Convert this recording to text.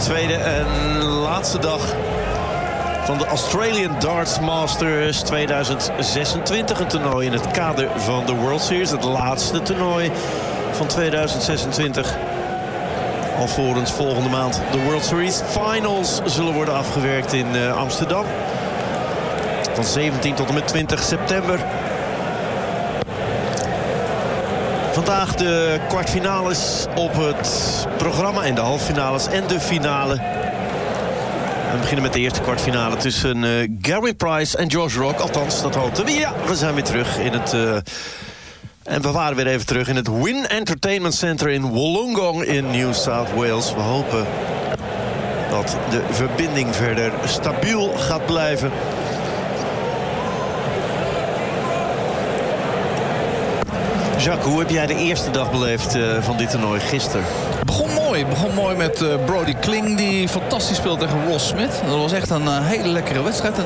tweede en laatste dag van de Australian Darts Masters 2026. Een toernooi in het kader van de World Series. Het laatste toernooi van 2026. Alvorens volgende maand de World Series Finals zullen worden afgewerkt in Amsterdam. Van 17 tot en met 20 september. Vandaag de kwartfinales op het programma en de halffinales en de finale. We beginnen met de eerste kwartfinale tussen Gary Price en Josh Rock. Althans, dat hoopten we. Ja, we zijn weer terug in het... En we waren weer even terug in het Wynn Entertainment Center in Wollongong in New South Wales. We hopen dat de verbinding verder stabiel gaat blijven. Jacques, hoe heb jij de eerste dag beleefd van dit toernooi gisteren? Het begon mooi met Brody Kling, die fantastisch speelde tegen Ross Smith. Dat was echt een hele lekkere wedstrijd.